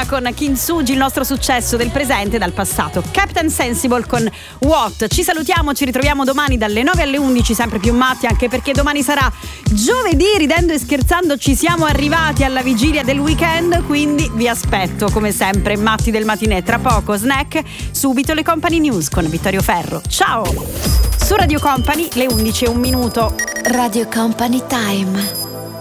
chiusura con Kintsugi, il nostro successo del presente e dal passato. Captain Sensible con What. Ci salutiamo, ci ritroviamo domani dalle 9 alle 11, sempre più matti, anche perché domani sarà giovedì. Ridendo e scherzando ci siamo arrivati alla vigilia del weekend, quindi vi aspetto come sempre matti del matinè. Tra poco snack, subito le Company News con Vittorio Ferro. Ciao! Su Radio Company le 11:01. Radio Company Time.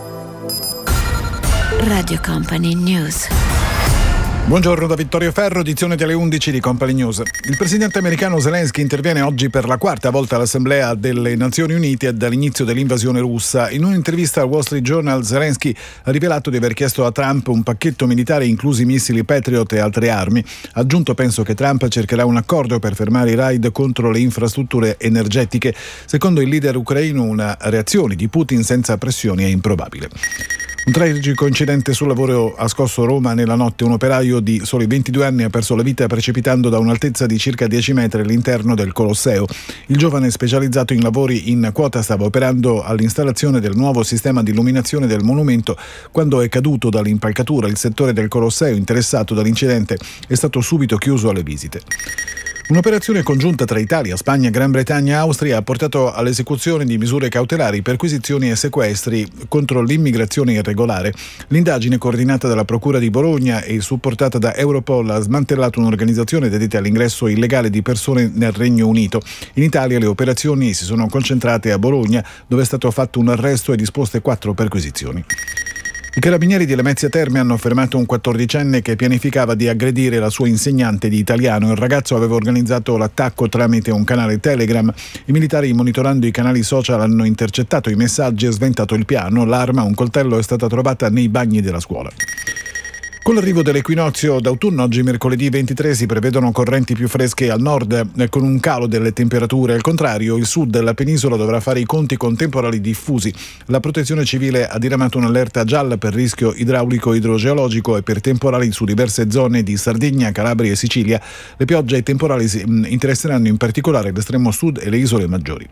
Radio Company News. Buongiorno da Vittorio Ferro, edizione delle 11 di Company News. Il presidente americano Zelensky interviene oggi per la quarta volta all'Assemblea delle Nazioni Unite dall'inizio dell'invasione russa. In un'intervista al Wall Street Journal, Zelensky ha rivelato di aver chiesto a Trump un pacchetto militare inclusi missili Patriot e altre armi. Ha aggiunto: penso che Trump cercherà un accordo per fermare i raid contro le infrastrutture energetiche. Secondo il leader ucraino, una reazione di Putin senza pressioni è improbabile. Un tragico incidente sul lavoro ha scosso Roma nella notte. Un operaio di soli 22 anni ha perso la vita precipitando da un'altezza di circa 10 metri all'interno del Colosseo. Il giovane, specializzato in lavori in quota, stava operando all'installazione del nuovo sistema di illuminazione del monumento quando è caduto dall'impalcatura. Il settore del Colosseo interessato dall'incidente è stato subito chiuso alle visite. Un'operazione congiunta tra Italia, Spagna, Gran Bretagna e Austria ha portato all'esecuzione di misure cautelari, perquisizioni e sequestri contro l'immigrazione irregolare. L'indagine, coordinata dalla Procura di Bologna e supportata da Europol, ha smantellato un'organizzazione dedita all'ingresso illegale di persone nel Regno Unito. In Italia le operazioni si sono concentrate a Bologna, dove è stato fatto un arresto e disposte 4 perquisizioni. I carabinieri di Lamezia Terme hanno fermato un 14enne che pianificava di aggredire la sua insegnante di italiano. Il ragazzo aveva organizzato l'attacco tramite un canale Telegram. I militari, monitorando i canali social, hanno intercettato i messaggi e sventato il piano. L'arma, un coltello, è stata trovata nei bagni della scuola. Con l'arrivo dell'equinozio d'autunno, oggi mercoledì 23, si prevedono correnti più fresche al nord con un calo delle temperature. Al contrario, il sud della penisola dovrà fare i conti con temporali diffusi. La Protezione Civile ha diramato un'allerta gialla per rischio idraulico idrogeologico e per temporali su diverse zone di Sardegna, Calabria e Sicilia. Le piogge e i temporali interesseranno in particolare l'estremo sud e le isole maggiori.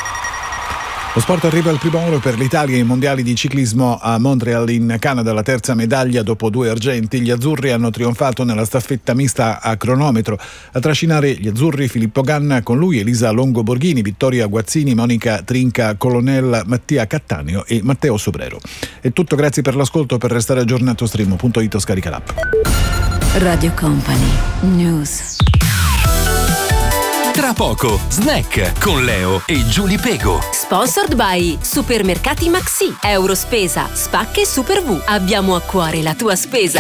Lo sport arriva al primo oro per l'Italia ai mondiali di ciclismo a Montreal in Canada, la terza medaglia dopo 2 argenti. Gli azzurri hanno trionfato nella staffetta mista a cronometro. A trascinare gli azzurri Filippo Ganna, con lui Elisa Longo Borghini, Vittoria Guazzini, Monica Trinca Colonel, Mattia Cattaneo e Matteo Sobrero. È tutto, grazie per l'ascolto. Per restare aggiornato stream.it o scarica l'app. Radio Company News. Tra poco, snack con Leo e Giulia Pego. Sponsored by Supermercati Maxi, Eurospesa, Spacche Super V. Abbiamo a cuore la tua spesa.